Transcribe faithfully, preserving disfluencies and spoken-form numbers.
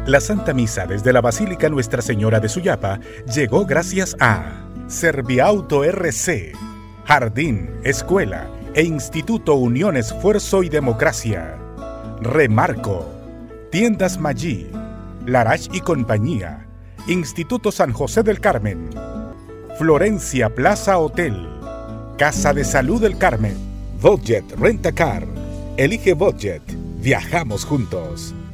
La Santa Misa desde la Basílica Nuestra Señora de Suyapa llegó gracias a Serviauto R C, Jardín, Escuela e Instituto Unión Esfuerzo y Democracia. Remarco, Tiendas Maggi, Larach y Compañía, Instituto San José del Carmen, Florencia Plaza Hotel, Casa de Salud del Carmen, Budget Rent a Car. Elige Budget. Viajamos juntos.